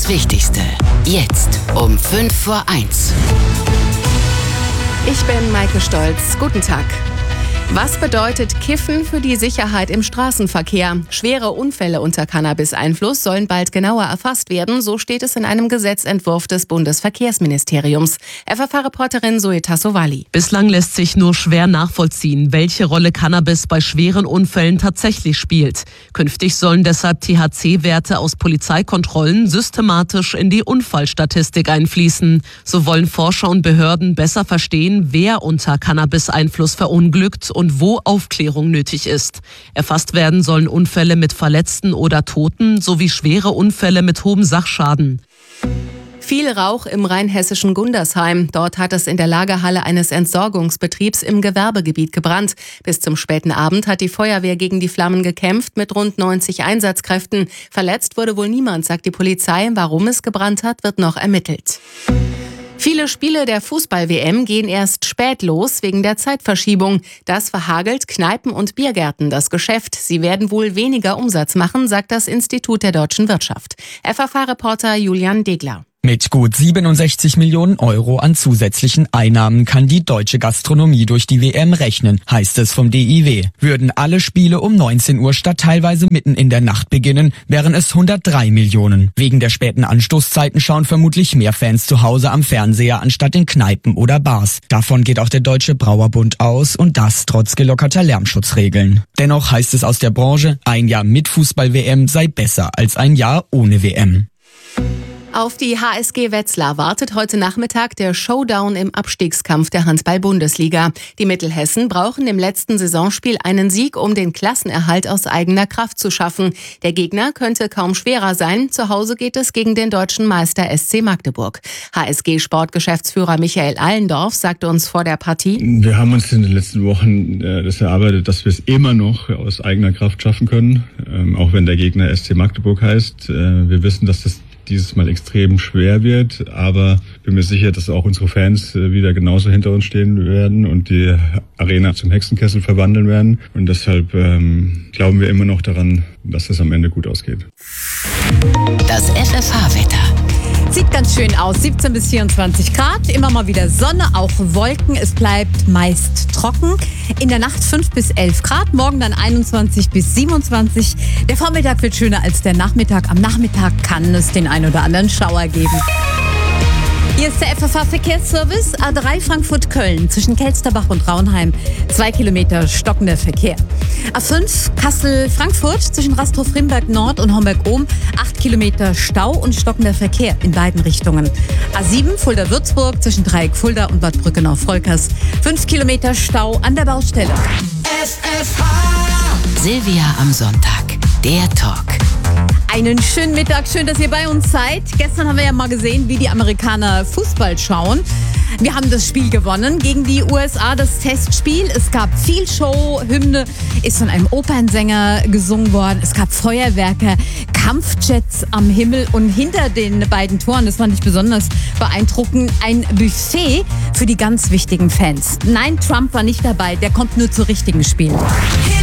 Das Wichtigste. Jetzt um 1:05. Ich bin Maike Stolz. Guten Tag. Was bedeutet Kiffen für die Sicherheit im Straßenverkehr? Schwere Unfälle unter Cannabis-Einfluss sollen bald genauer erfasst werden, so steht es in einem Gesetzentwurf des Bundesverkehrsministeriums. FFH-Reporterin Zoe Tassovali. Bislang lässt sich nur schwer nachvollziehen, welche Rolle Cannabis bei schweren Unfällen tatsächlich spielt. Künftig sollen deshalb THC-Werte aus Polizeikontrollen systematisch in die Unfallstatistik einfließen. So wollen Forscher und Behörden besser verstehen, wer unter Cannabis-Einfluss verunglückt und wo Aufklärung nötig ist. Erfasst werden sollen Unfälle mit Verletzten oder Toten sowie schwere Unfälle mit hohem Sachschaden. Viel Rauch im rheinhessischen Gundersheim. Dort hat es in der Lagerhalle eines Entsorgungsbetriebs im Gewerbegebiet gebrannt. Bis zum späten Abend hat die Feuerwehr gegen die Flammen gekämpft mit rund 90 Einsatzkräften. Verletzt wurde wohl niemand, sagt die Polizei. Warum es gebrannt hat, wird noch ermittelt. Viele Spiele der Fußball-WM gehen erst spät los wegen der Zeitverschiebung. Das verhagelt Kneipen und Biergärten das Geschäft. Sie werden wohl weniger Umsatz machen, sagt das Institut der deutschen Wirtschaft. FFH-Reporter Julian Degler. Mit gut 67 Millionen Euro an zusätzlichen Einnahmen kann die deutsche Gastronomie durch die WM rechnen, heißt es vom DIW. Würden alle Spiele um 19 Uhr statt teilweise mitten in der Nacht beginnen, wären es 103 Millionen. Wegen der späten Anstoßzeiten schauen vermutlich mehr Fans zu Hause am Fernseher anstatt in Kneipen oder Bars. Davon geht auch der Deutsche Brauerbund aus und das trotz gelockerter Lärmschutzregeln. Dennoch heißt es aus der Branche, ein Jahr mit Fußball-WM sei besser als ein Jahr ohne WM. Auf die HSG Wetzlar wartet heute Nachmittag der Showdown im Abstiegskampf der Handball-Bundesliga. Die Mittelhessen brauchen im letzten Saisonspiel einen Sieg, um den Klassenerhalt aus eigener Kraft zu schaffen. Der Gegner könnte kaum schwerer sein. Zu Hause geht es gegen den deutschen Meister SC Magdeburg. HSG-Sportgeschäftsführer Michael Allendorf sagte uns vor der Partie: Wir haben uns in den letzten Wochen das erarbeitet, dass wir es immer noch aus eigener Kraft schaffen können, auch wenn der Gegner SC Magdeburg heißt. Wir wissen, dass das dieses Mal extrem schwer wird, aber bin mir sicher, dass auch unsere Fans wieder genauso hinter uns stehen werden und die Arena zum Hexenkessel verwandeln werden. Und deshalb glauben wir immer noch daran, dass es am Ende gut ausgeht. Das FFH-Wetter. Sieht ganz schön aus, 17 bis 24 Grad, immer mal wieder Sonne, auch Wolken, es bleibt meist trocken. In der Nacht 5 bis 11 Grad, morgen dann 21 bis 27. Der Vormittag wird schöner als der Nachmittag. Am Nachmittag kann es den ein oder anderen Schauer geben. Hier ist der FFH-Verkehrsservice A3 Frankfurt-Köln zwischen Kelsterbach und Raunheim. 2 Kilometer stockender Verkehr. A5 Kassel-Frankfurt zwischen Rastrow-Rimberg Nord und Homberg-Ohm. 8 Kilometer Stau und stockender Verkehr in beiden Richtungen. A7 Fulda-Würzburg zwischen Dreieck Fulda und Bad Brückenau-Volkers. 5 Kilometer Stau an der Baustelle. FFH. Silvia am Sonntag. Der Talk. Einen schönen Mittag, schön, dass ihr bei uns seid. Gestern haben wir ja mal gesehen, wie die Amerikaner Fußball schauen. Wir haben das Spiel gewonnen gegen die USA, das Testspiel. Es gab viel Show, Hymne ist von einem Opernsänger gesungen worden. Es gab Feuerwerke, Kampfjets am Himmel und hinter den beiden Toren, das fand ich besonders beeindruckend, ein Buffet für die ganz wichtigen Fans. Nein, Trump war nicht dabei, der kommt nur zu richtigen Spielen.